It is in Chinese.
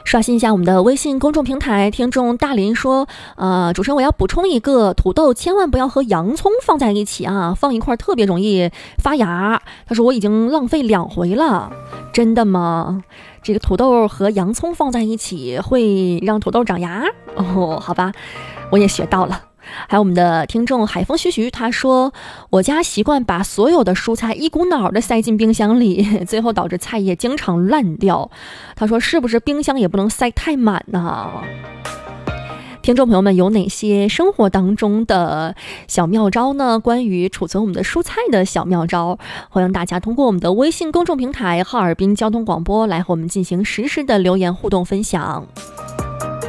刷新一下我们的微信公众平台，听众大林说，主持人我要补充一个，土豆千万不要和洋葱放在一起啊，放一块特别容易发芽。他说我已经浪费2回了，真的吗？这个土豆和洋葱放在一起会让土豆长芽？哦，好吧，我也学到了。还有我们的听众海风徐徐，他说我家习惯把所有的蔬菜一股脑的塞进冰箱里，最后导致菜叶经常烂掉。他说是不是冰箱也不能塞太满呢？听众朋友们有哪些生活当中的小妙招呢？关于储存我们的蔬菜的小妙招，欢迎大家通过我们的微信公众平台哈尔滨交通广播来和我们进行实时的留言互动分享。